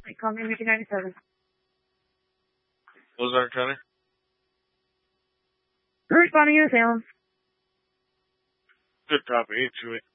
Call me Mickey 97. What was that, Charlie? We're responding to Salem. Good copy, 828.